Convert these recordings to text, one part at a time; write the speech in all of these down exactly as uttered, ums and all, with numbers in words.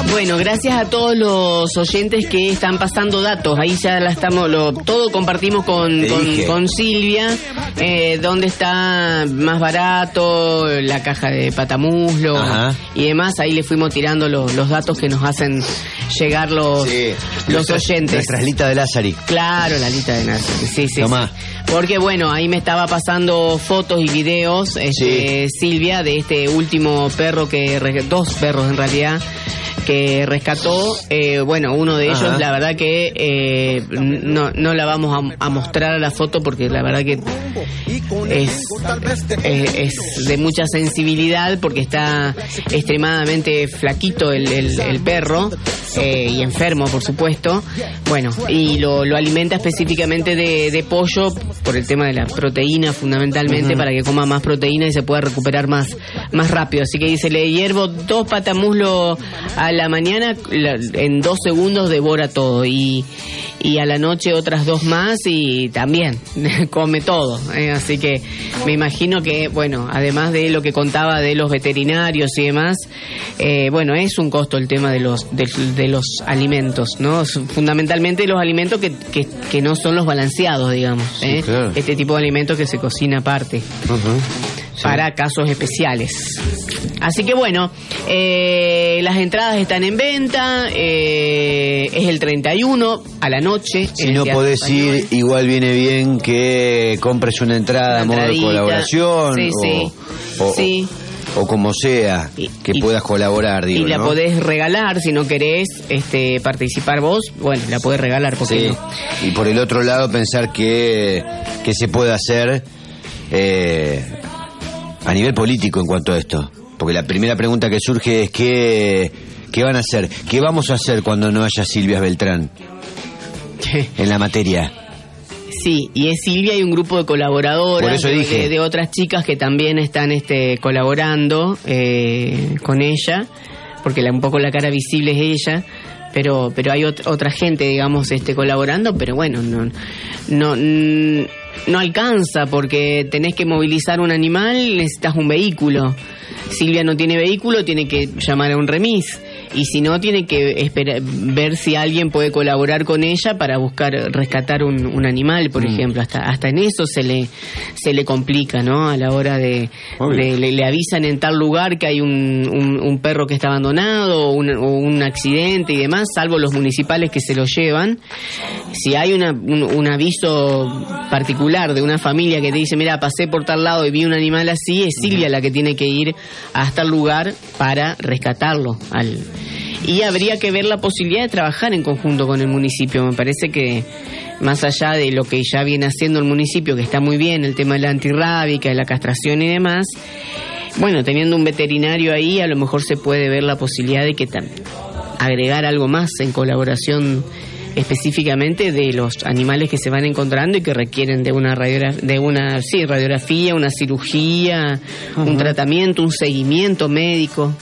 Bueno, gracias a todos los oyentes que están pasando datos. Ahí ya la estamos, lo, todo compartimos con, con, con Silvia. Eh, dónde está más barato, la caja de patamuslo. Ajá. Y demás. Ahí le fuimos tirando los, los datos que nos hacen llegar los, sí. los nuestra, oyentes. Nuestra Lita de Lázari. Claro, la Lita de Lázari. Sí, sí. Tomá. Sí. Porque bueno, ahí me estaba pasando fotos y videos, este, sí. Silvia, de este último perro que, dos perros en realidad, que rescató. Eh, bueno, uno de ellos, Ajá. la verdad que eh, no, no la vamos a, a mostrar a la foto porque la verdad que es, es, es de mucha sensibilidad porque está extremadamente flaquito el, el, el perro eh, y enfermo, por supuesto. Bueno, y lo, lo alimenta específicamente de, de pollo por el tema de la proteína, fundamentalmente, uh-huh. para que coma más proteína y se pueda recuperar más, más rápido. Así que dice, le hiervo dos patamuslos a la mañana, en dos segundos devora todo, y, y a la noche otras dos más y también come todo, ¿eh? Así que me imagino que, bueno, además de lo que contaba de los veterinarios y demás, eh, bueno, es un costo el tema de los de, de los alimentos, ¿no? Fundamentalmente los alimentos que, que, que no son los balanceados, digamos, ¿eh? Sí, claro. Este tipo de alimentos que se cocina aparte. Uh-huh. Sí. Para casos especiales. Así que bueno, eh, las entradas están en venta, eh, es el treinta y uno a la noche. Si no podés ir, igual viene bien que compres una entrada a modo de colaboración. Sí, o, sí. O, sí. O como sea, que y, puedas colaborar, digo, y la ¿no? podés regalar, si no querés este, participar vos, bueno, la podés regalar, ¿por qué sí. no? Y por el otro lado, pensar que, que se puede hacer eh, a nivel político en cuanto a esto. Porque la primera pregunta que surge es ¿qué, qué van a hacer? ¿Qué vamos a hacer cuando no haya Silvia Beltrán en la materia? Sí, y es Silvia y un grupo de colaboradoras, Por eso de, dije. de, de otras chicas que también están este, colaborando eh, con ella, porque la, un poco la cara visible es ella, pero pero hay ot- otra gente, digamos, este colaborando, pero bueno, no no no alcanza porque tenés que movilizar un animal, necesitas un vehículo. Silvia no tiene vehículo, tiene que llamar a un remis. Y si no, tiene que esperar, ver si alguien puede colaborar con ella para buscar rescatar un, un animal, por mm. ejemplo. Hasta hasta en eso se le se le complica, ¿no? A la hora de, de le, le avisan en tal lugar que hay un, un, un perro que está abandonado o un, o un accidente y demás, salvo los municipales que se lo llevan. Si hay una, un, un aviso particular de una familia que te dice, mira, pasé por tal lado y vi un animal así, es Silvia mm. la que tiene que ir hasta el lugar para rescatarlo al y habría que ver la posibilidad de trabajar en conjunto con el municipio. Me parece que más allá de lo que ya viene haciendo el municipio, que está muy bien, el tema de la antirrábica, de la castración y demás, bueno, teniendo un veterinario ahí, a lo mejor se puede ver la posibilidad de que tam- agregar algo más en colaboración específicamente de los animales que se van encontrando y que requieren de una radiografía, de una sí, radiografía, una cirugía, uh-huh. un tratamiento, un seguimiento médico.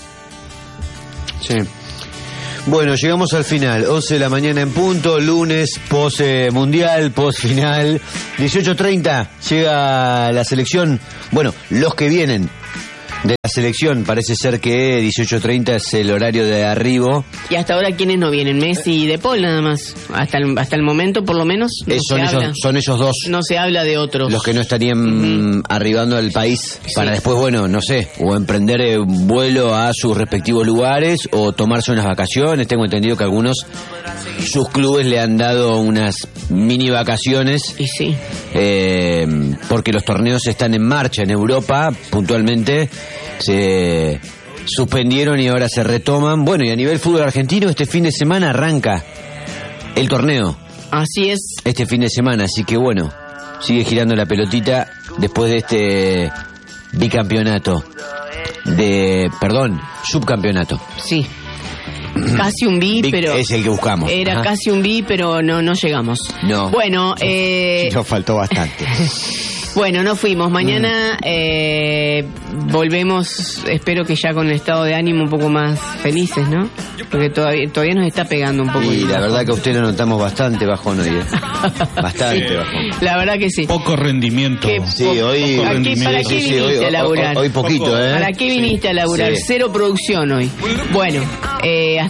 Sí. Bueno, llegamos al final, once de la mañana en punto, lunes, post eh, mundial, post final, dieciocho treinta, llega la selección, bueno, los que vienen de la selección, parece ser que dieciocho treinta es el horario de arribo. Y hasta ahora, ¿quiénes no vienen? Messi y De Paul nada más, hasta el, hasta el momento por lo menos no eh, son, se ellos, habla. son ellos dos. No se habla de otros. Los que no estarían uh-huh. arribando al país para sí. después, bueno, no sé, o emprender eh, un vuelo a sus respectivos lugares o tomarse unas vacaciones. Tengo entendido que algunos, sus clubes le han dado unas mini vacaciones. Y sí. Eh, porque los torneos están en marcha en Europa, puntualmente se suspendieron y ahora se retoman. Bueno, y a nivel fútbol argentino, este fin de semana arranca el torneo. Así es. Este fin de semana, así que bueno, sigue girando la pelotita después de este bicampeonato. De, perdón, subcampeonato. Sí. Casi un bi, Big pero... Es el que buscamos. Era Ajá. casi un bi, pero no, no llegamos. No. Bueno, eh... nos faltó bastante. Bueno, no fuimos. Mañana eh, volvemos, espero que ya con el estado de ánimo un poco más felices, ¿no? Porque todavía todavía nos está pegando un poco. Y la verdad que a usted lo notamos bastante bajón hoy, ¿eh? Bastante sí, bajón. La verdad que sí. Poco rendimiento. ¿Qué, sí, po- hoy... ¿Para qué, para qué sí, viniste sí, hoy, a laburar? Hoy, hoy poquito, ¿eh? ¿Para qué viniste a laburar? Sí. Cero producción hoy. Bueno, eh, hasta